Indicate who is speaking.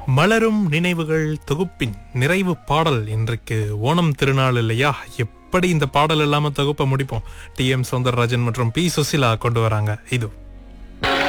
Speaker 1: மலரும் நினைவுகள் தொகுப்பின் நிறைவு பாடல். இன்றைக்கு ஓணம் திருநாள் இல்லையா? எப்படி இந்த பாடல் இல்லாம தொகுப்பை முடிப்போம்? டி எம் சௌந்தரராஜன் மற்றும் பி சுசிலா கொண்டு வராங்க. இது